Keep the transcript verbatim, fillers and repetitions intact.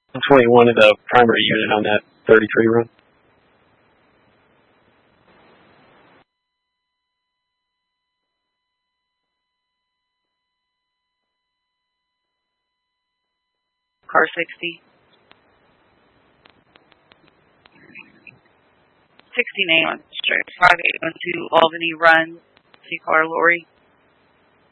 twenty-one of the primary unit on that thirty-three run. Car sixty. sixteen A on straight five eight one two Albany Run, C car lorry.